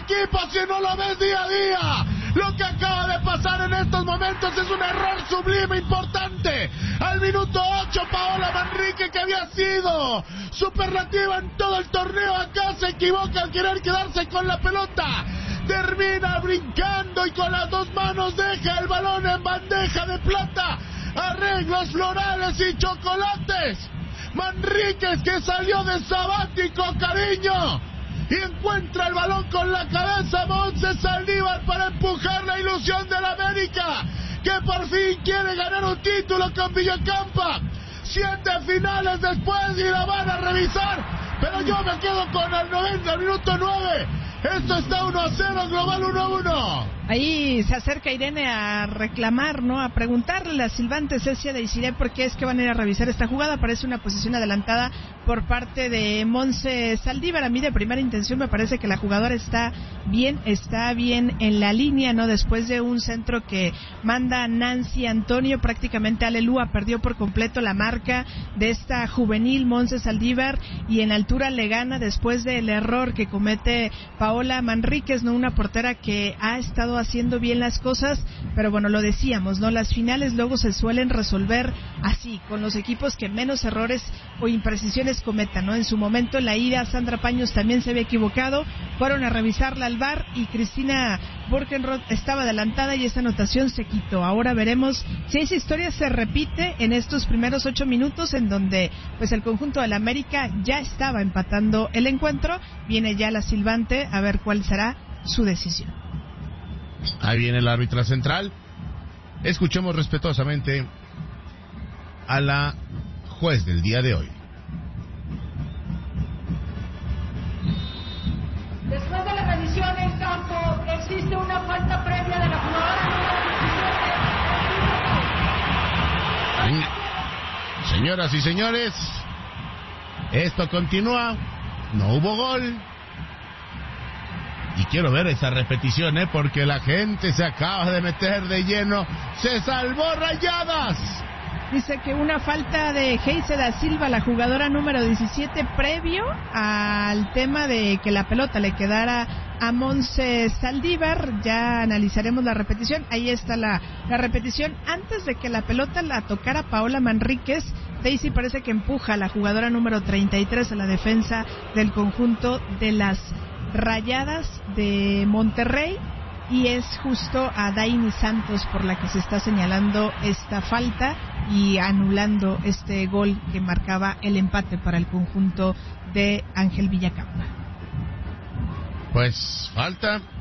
equipo si no lo ves día a día. Lo que acaba de pasar en estos momentos es un error sublime importante. Al minuto 8, Paola Manrique, que había sido superlativa en todo el torneo, acá se equivoca al querer quedarse con la pelota. Termina brincando y con las dos manos deja el balón en bandeja de plata. Arreglos florales y chocolates. Manríquez, que salió de sabático, cariño, y encuentra el balón con la cabeza. Montse Saldívar para empujar la ilusión de la América, que por fin quiere ganar un título con Villacampa. 7 finales después y la van a revisar, pero yo me quedo con el 90, minuto 9. Esto está 1-0, global 1-1. Ahí se acerca Irene a reclamar, ¿no? A preguntarle a Silvante Cecia de Isiré por qué es que van a ir a revisar esta jugada. Parece una posición adelantada por parte de Montse Saldívar. A mí de primera intención me parece que la jugadora está bien en la línea, ¿no? Después de un centro que manda Nancy Antonio, prácticamente Alelúa perdió por completo la marca de esta juvenil Montse Saldívar y en altura le gana después del error que comete Paola Manríquez, ¿no? Una portera que ha estado haciendo bien las cosas, pero bueno, lo decíamos, ¿no? Las finales luego se suelen resolver así, con los equipos que menos errores o imprecisiones cometan, ¿no? En su momento en la ida, Sandra Paños también se había equivocado, fueron a revisarla al VAR y Cristina Borgenroth estaba adelantada y esa anotación se quitó. Ahora veremos si esa historia se repite en estos primeros 8 minutos en donde pues el conjunto de la América ya estaba empatando el encuentro. Viene ya la silbante a ver cuál será su decisión. Ahí viene el árbitra central. Escuchemos respetuosamente a la juez del día de hoy. Después de la revisión en campo, existe una falta previa de la jugadora. Señoras y señores, esto continúa. No hubo gol. Y quiero ver esa repetición, porque la gente se acaba de meter de lleno. ¡Se salvó Rayadas! Dice que una falta de Geise da Silva, la jugadora número 17, previo al tema de que la pelota le quedara a Montse Saldívar. Ya analizaremos la repetición. Ahí está la repetición. Antes de que la pelota la tocara Paola Manríquez, Daisy parece que empuja a la jugadora número 33 a la defensa del conjunto de las Rayadas de Monterrey, y es justo a Dainy Santos por la que se está señalando esta falta y anulando este gol que marcaba el empate para el conjunto de Ángel Villacampa. Pues falta